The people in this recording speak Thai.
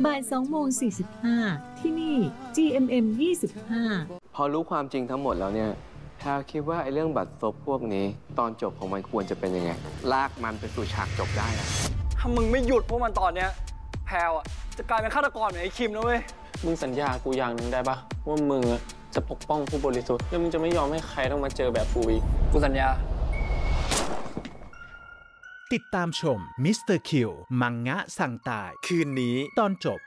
บ่าย 2:45 ที่นี่ GMM 25 พอรู้ความจริงทั้งหมดแล้วเนี่ยแพรคิดว่าไอ้เรื่องบัตรซบพวกนี้ตอนจบของมันควรจะเป็นยังไงลากมันไปสู่ฉากจบได้อะถ้ามึงไม่หยุดพวกมันตอนเนี้ยแพรวจะกลายเป็นฆาตกรเหมือนไอ้คิมนะเว้ยมึงสัญญากูอย่างหนึ่งได้ปะว่ามึงจะปกป้องผู้บริสุทธิ์แล้วมึงจะไม่ยอมให้ใครต้องมาเจอแบบกูอีกกูสัญญาติดตามชมมิสเตอร์คิวมังงะสั่งตายคืนนี้ตอนจบ